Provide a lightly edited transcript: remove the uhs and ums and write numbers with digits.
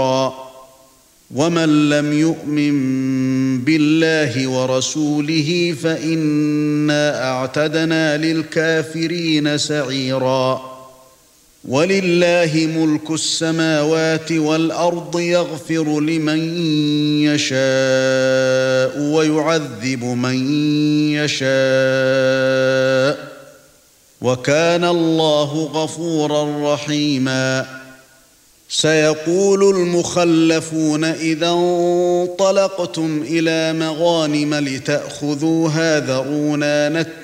ومن لم يؤمن بالله ورسوله فإنا أعتدنا للكافرين سعيرا ولله ملك السماوات والأرض يغفر لمن يشاء ويعذب من يشاء وكان الله غفورا رحيما سيقول المخلفون إذا انطلقتم إلى مغانم لتأخذوها ذرونا